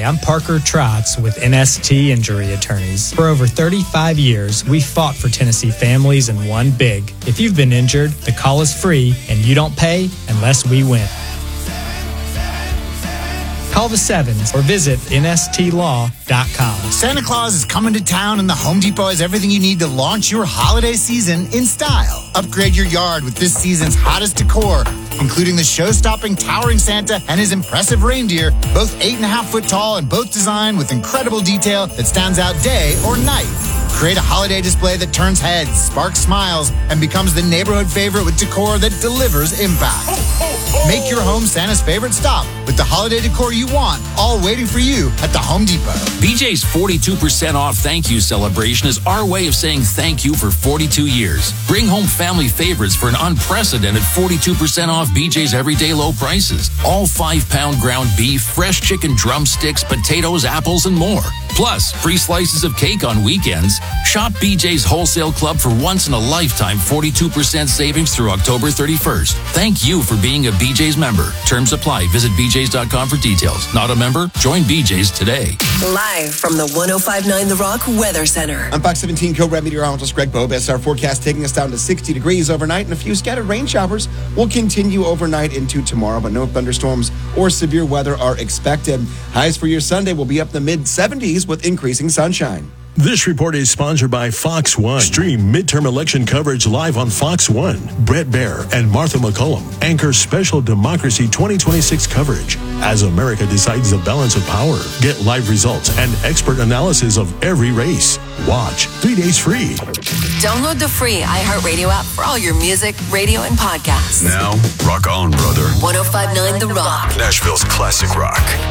I'm Parker Trotz with NST Injury Attorneys. For over 35 years, we fought for Tennessee families and won big. If you've been injured, the call is free and you don't pay unless we win. Call the Sevens or visit nstlaw.com. Santa Claus is coming to town and the Home Depot has everything you need to launch your holiday season in style. Upgrade your yard with this season's hottest decor, including the show-stopping towering Santa and his impressive reindeer, both 8.5-foot tall and both designed with incredible detail that stands out day or night. Create a holiday display that turns heads, sparks smiles, and becomes the neighborhood favorite with decor that delivers impact. Make your home Santa's favorite stop with the holiday decor you want, all waiting for you at the Home Depot. BJ's 42% off thank you celebration is our way of saying thank you for 42 years. Bring home family favorites for an unprecedented 42% off BJ's everyday low prices. All 5-pound ground beef, fresh chicken drumsticks, potatoes, apples, and more. Plus, free slices of cake on weekends. Shop BJ's Wholesale Club for once-in-a-lifetime 42% savings through October 31st. Thank you for being a BJ's member. Terms apply. Visit bjs.com for details. Not a member? Join BJ's today. Live from the 105.9 The Rock Weather Center. I'm Fox 17 co-rep meteorologist Greg Bobes. Our forecast taking us down to 60 degrees overnight, and a few scattered rain showers will continue overnight into tomorrow, but no thunderstorms or severe weather are expected. Highs for your Sunday will be up in the mid-70s with increasing sunshine. This report is sponsored by Fox One. Stream midterm election coverage live on Fox One. Brett Baer and Martha McCollum anchor special Democracy 2026 coverage as America decides the balance of power. Get live results and expert analysis of every race. Watch 3 days free. Download the free iHeartRadio app for all your music, radio, and podcasts. Now, rock on, brother. 105.9 The Rock. Nashville's classic rock.